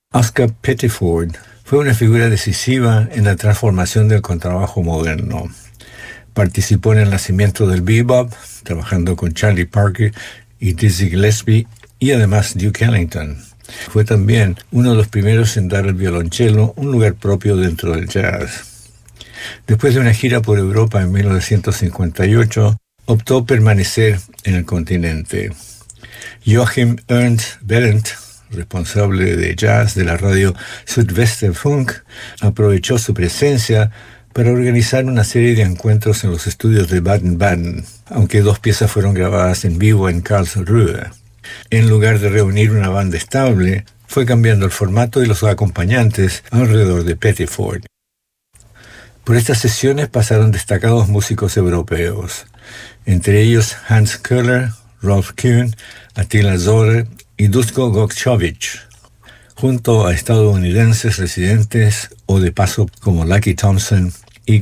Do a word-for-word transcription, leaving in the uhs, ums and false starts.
Oscar Pettiford fue una figura decisiva en la transformación del contrabajo moderno. Participó en el nacimiento del bebop, trabajando con Charlie Parker y Dizzy Gillespie, y además Duke Ellington. Fue también uno de los primeros en dar al violonchelo un lugar propio dentro del jazz. Después de una gira por Europa en mil novecientos cincuenta y ocho, optó permanecer en el continente. Joachim Ernst Berendt, responsable de jazz de la radio Südwesterfunk, aprovechó su presencia para organizar una serie de encuentros en los estudios de Baden-Baden, aunque dos piezas fueron grabadas en vivo en Karlsruhe. En lugar de reunir una banda estable, fue cambiando el formato y los acompañantes alrededor de Pettiford. Por estas sesiones pasaron destacados músicos europeos, entre ellos Hans Köhler, Rolf Kuhn, Attila Zorer y Duško Gokčović, junto a estadounidenses residentes o de paso como Lucky Thompson